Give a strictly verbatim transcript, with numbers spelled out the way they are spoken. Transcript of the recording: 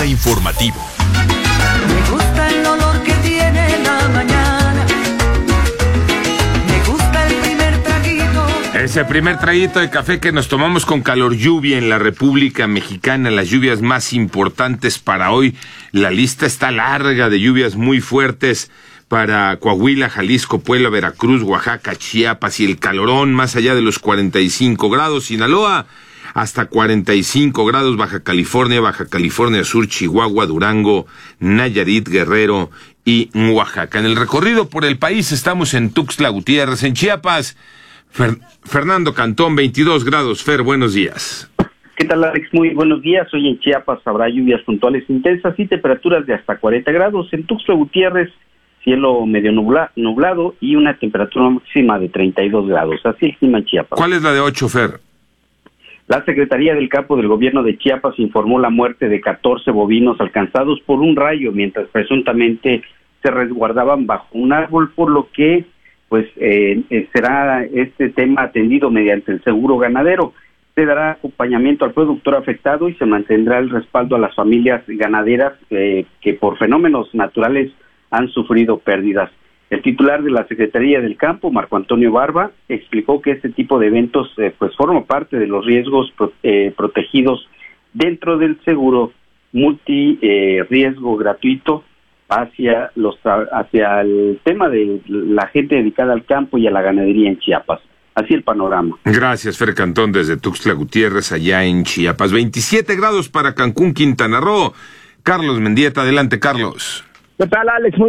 Panorama informativo. Me gusta el olor que tiene la mañana. Me gusta el primer traguito. Ese primer traguito de café que nos tomamos con calor. Lluvia en la República Mexicana, las lluvias más importantes para hoy. La lista está larga de lluvias muy fuertes para Coahuila, Jalisco, Puebla, Veracruz, Oaxaca, Chiapas y el calorón más allá de los cuarenta y cinco grados. Sinaloa, hasta cuarenta y cinco grados, Baja California, Baja California Sur, Chihuahua, Durango, Nayarit, Guerrero y Oaxaca. En el recorrido por el país estamos en Tuxtla Gutiérrez, en Chiapas. Fer- Fernando Cantón, veintidós grados. Fer, buenos días. ¿Qué tal, Alex? Muy buenos días. Hoy en Chiapas habrá lluvias puntuales intensas y temperaturas de hasta cuarenta grados. En Tuxtla Gutiérrez, cielo medio nubla, nublado y una temperatura máxima de treinta y dos grados. Así el clima en Chiapas. ¿Cuál es la de ocho, Fer? La Secretaría del Campo del Gobierno de Chiapas informó la muerte de catorce bovinos alcanzados por un rayo mientras presuntamente se resguardaban bajo un árbol, por lo que pues eh, será este tema atendido mediante el seguro ganadero. Se dará acompañamiento al productor afectado y se mantendrá el respaldo a las familias ganaderas eh, que por fenómenos naturales han sufrido pérdidas. El titular de la Secretaría del Campo, Marco Antonio Barba, explicó que este tipo de eventos eh, pues forma parte de los riesgos pro, eh, protegidos dentro del seguro multi eh, riesgo gratuito hacia los hacia el tema de la gente dedicada al campo y a la ganadería en Chiapas. Así el panorama. Gracias, Fer Cantón, desde Tuxtla Gutiérrez, allá en Chiapas. veintisiete grados para Cancún, Quintana Roo. Carlos Mendieta, adelante, Carlos. ¿Qué tal, Alex?